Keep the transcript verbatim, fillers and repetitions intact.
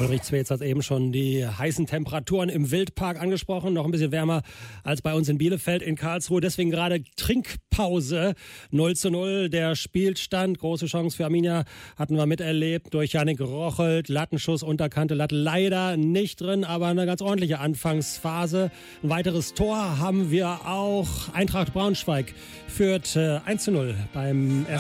Ulrich Zwetz hat eben schon die heißen Temperaturen im Wildpark angesprochen. Noch ein bisschen wärmer als bei uns in Bielefeld, in Karlsruhe. Deswegen gerade Trinkpause. null zu null der Spielstand. Große Chance für Arminia hatten wir miterlebt. Durch Yannick Rochelt. Lattenschuss, Unterkante, Latte leider nicht drin, aber eine ganz ordentliche Anfangsphase. Ein weiteres Tor haben wir auch. Eintracht Braunschweig führt äh, eins zu null beim ersten